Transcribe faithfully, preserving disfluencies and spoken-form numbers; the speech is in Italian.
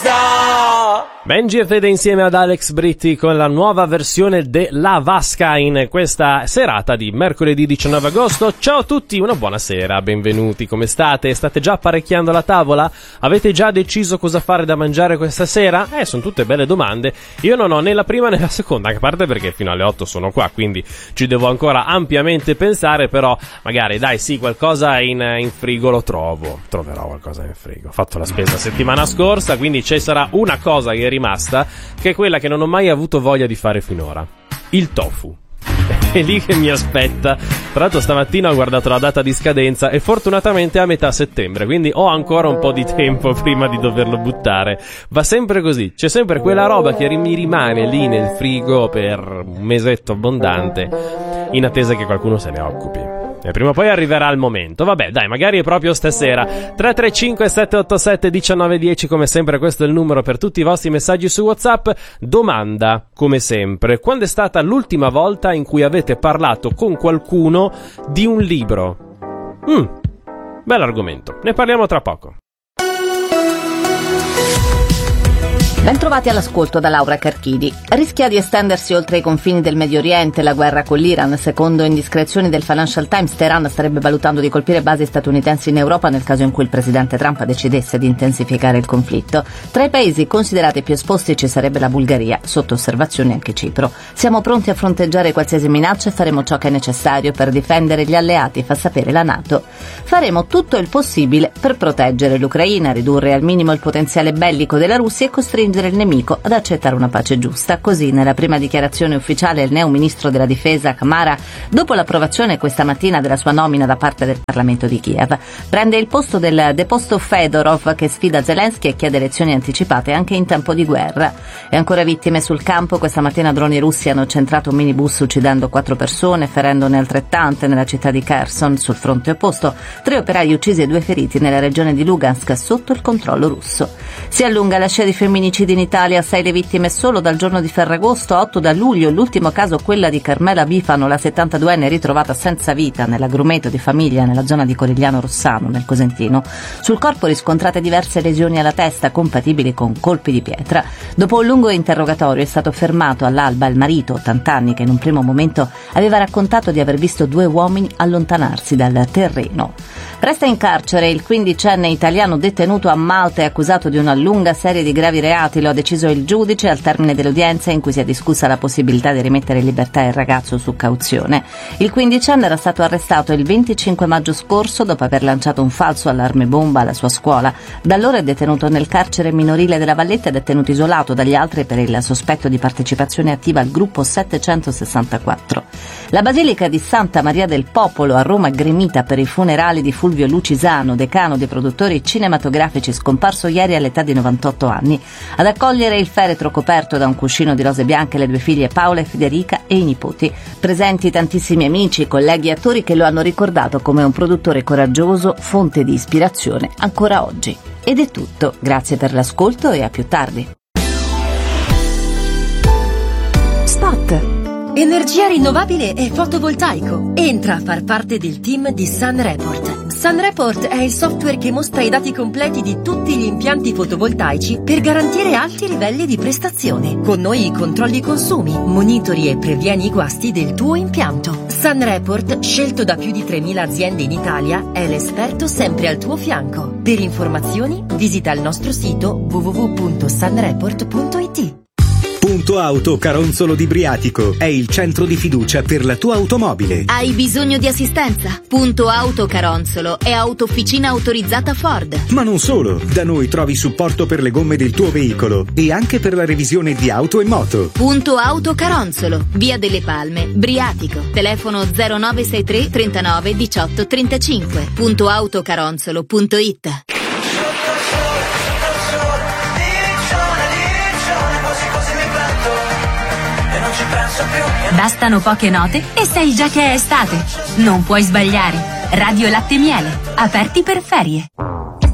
basta. Benji e Fede insieme ad Alex Britti con la nuova versione della Vasca in questa serata di mercoledì diciannove agosto. Ciao a tutti, una buona sera, benvenuti, come state? State già apparecchiando la tavola? Avete già deciso cosa fare da mangiare questa sera? Eh, sono tutte belle domande. Io non ho né la prima né la seconda, a parte perché fino alle otto sono qua, quindi ci devo ancora ampiamente pensare, però magari dai sì, qualcosa in, in frigo lo trovo. Troverò qualcosa in frigo. Ho fatto la spesa settimana scorsa, quindi ci sarà una cosa che rimasta, che è quella che non ho mai avuto voglia di fare finora: il tofu. È lì che mi aspetta. Tra l'altro stamattina ho guardato la data di scadenza e fortunatamente è a metà settembre, quindi ho ancora un po' di tempo prima di doverlo buttare. Va sempre così, c'è sempre quella roba che mi rimane lì nel frigo per un mesetto abbondante, in attesa che qualcuno se ne occupi. E prima o poi arriverà il momento. Vabbè, dai, magari è proprio stasera. Tre tre cinque sette otto sette uno nove uno zero, come sempre questo è il numero per tutti i vostri messaggi su WhatsApp. Domanda, come sempre: quando è stata l'ultima volta in cui avete parlato con qualcuno di un libro? Mm, bell'argomento, ne parliamo tra poco. Bentrovati all'ascolto da Laura Carchidi. Rischia di estendersi oltre i confini del Medio Oriente la guerra con l'Iran. Secondo indiscrezioni del Financial Times, Teheran starebbe valutando di colpire basi statunitensi in Europa nel caso in cui il presidente Trump decidesse di intensificare il conflitto. Tra i paesi considerati più esposti ci sarebbe la Bulgaria, sotto osservazione anche Cipro. Siamo pronti a fronteggiare qualsiasi minaccia e faremo ciò che è necessario per difendere gli alleati, fa sapere la NATO. Faremo tutto il possibile per proteggere l'Ucraina, ridurre al minimo il potenziale bellico della Russia e costringere il nemico ad accettare una pace giusta. Così, nella prima dichiarazione ufficiale, il neo ministro della difesa Kamara, dopo l'approvazione questa mattina della sua nomina da parte del Parlamento di Kiev, prende il posto del deposto Fedorov, che sfida Zelensky e chiede elezioni anticipate anche in tempo di guerra. E ancora vittime sul campo. Questa mattina droni russi hanno centrato un minibus uccidendo quattro persone, ferendone altrettante nella città di Kherson. Sul fronte opposto, tre operai uccisi e due feriti nella regione di Lugansk sotto il controllo russo. Si allunga la scia di femminicidi in Italia, sei le vittime solo dal giorno di Ferragosto, otto da luglio. L'ultimo caso, quella di Carmela Bifano, la settantaduenne ritrovata senza vita nell'agrumeto di famiglia nella zona di Corigliano Rossano, nel Cosentino. Sul corpo riscontrate diverse lesioni alla testa compatibili con colpi di pietra. Dopo un lungo interrogatorio è stato fermato all'alba il marito, ottanta anni, che in un primo momento aveva raccontato di aver visto due uomini allontanarsi dal terreno. Resta in carcere il quindicenne italiano detenuto a Malta e accusato di una lunga serie di gravi reati. Lo ha deciso il giudice al termine dell'udienza, in cui si è discussa la possibilità di rimettere in libertà il ragazzo su cauzione. Il quindicenne era stato arrestato il venticinque maggio scorso dopo aver lanciato un falso allarme bomba alla sua scuola. Da allora è detenuto nel carcere minorile della Valletta ed è tenuto isolato dagli altri per il sospetto di partecipazione attiva al gruppo settecentosessantaquattro. La Basilica di Santa Maria del Popolo a Roma è gremita per i funerali di Fulvio Lucisano, decano dei produttori cinematografici, scomparso ieri all'età di novantotto anni. Ad accogliere il feretro, coperto da un cuscino di rose bianche, le due figlie Paola e Federica e i nipoti. Presenti tantissimi amici, colleghi e attori che lo hanno ricordato come un produttore coraggioso, fonte di ispirazione ancora oggi. Ed è tutto, grazie per l'ascolto e a più tardi. Spot. Energia rinnovabile e fotovoltaico. Entra a far parte del team di SunReport. SunReport è il software che mostra i dati completi di tutti gli impianti fotovoltaici per garantire alti livelli di prestazione. Con noi controlli i consumi, monitori e previeni i guasti del tuo impianto. SunReport, scelto da più di tremila aziende in Italia, è l'esperto sempre al tuo fianco. Per informazioni visita il nostro sito w w w punto sunreport punto i t. Punto Auto Caronzolo di Briatico è il centro di fiducia per la tua automobile. Hai bisogno di assistenza? Punto Auto Caronzolo è autofficina autorizzata Ford. Ma non solo, da noi trovi supporto per le gomme del tuo veicolo e anche per la revisione di auto e moto. Punto Auto Caronzolo, via delle Palme, Briatico. Telefono zero nove sei tre trentanove diciotto trentacinque. punto autocaronzolo punto i t. Bastano poche note e sai già che è estate. Non puoi sbagliare. Radio Latte Miele, aperti per ferie.